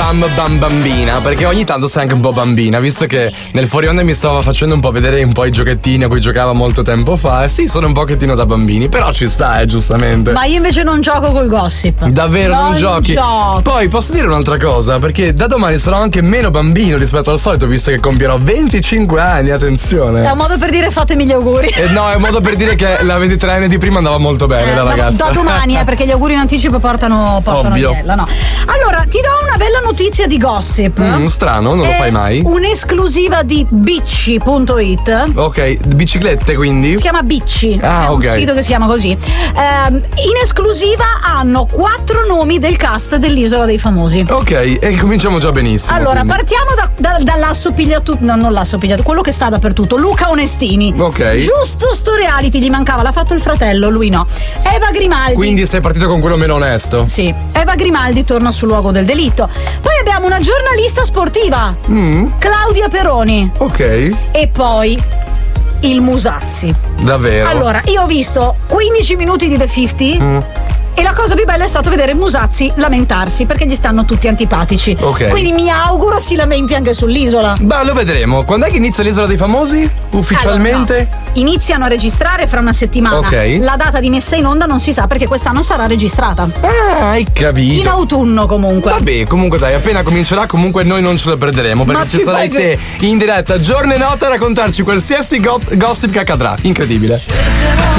bambina, perché ogni tanto sei anche un po' bambina, visto che nel fuori onda mi stava facendo un po' vedere un po' i giochettini a cui giocava molto tempo fa. Sì, sono un pochettino da bambini, però ci sta, giustamente. Ma io invece non gioco col gossip. Davvero non giochi? Poi posso dire un'altra cosa, perché da domani sarò anche meno bambino rispetto al solito, visto che compierò 25 anni, attenzione. È un modo per dire fatemi gli auguri. No, è un modo per dire che la 23enne di prima andava molto bene, la ragazza. Da domani, perché gli auguri in anticipo portano biella, no. Allora, ti do una bella notizia di gossip. Strano, non lo fai mai. Un'esclusiva di Bicci.it. Ok, biciclette quindi? Si chiama Bicci. È un sito che si chiama così. In esclusiva hanno 4 nomi del cast dell'Isola dei Famosi. Ok, e cominciamo già benissimo. Allora, partiamo dall'asso pigliato, no, non l'asso pigliato, quello che sta dappertutto, Luca Onestini. Ok. Giusto sto reality gli mancava, l'ha fatto il fratello, lui no. Eva Grimaldi. Quindi sei partito con quello meno onesto? Sì. Eva Grimaldi torna sul luogo del delitto. Poi abbiamo una giornalista sportiva, Claudia Peroni. Ok. E poi il Musazzi. Davvero? Allora, io ho visto 15 minuti di The 50 e la cosa più bella è stato vedere Musazzi lamentarsi perché gli stanno tutti antipatici. Ok. Quindi mi auguro si lamenti anche sull'isola. Beh, lo vedremo. Quando è che inizia l'Isola dei Famosi? Ufficialmente? Allora, no. Iniziano a registrare fra una settimana. Ok. La data di messa in onda non si sa perché quest'anno sarà registrata. Ah, hai capito. In autunno comunque. Vabbè, comunque dai, appena comincerà comunque noi non ce lo perderemo, perché ci sarai te in diretta giorno e notte a raccontarci qualsiasi gossip che accadrà. Incredibile.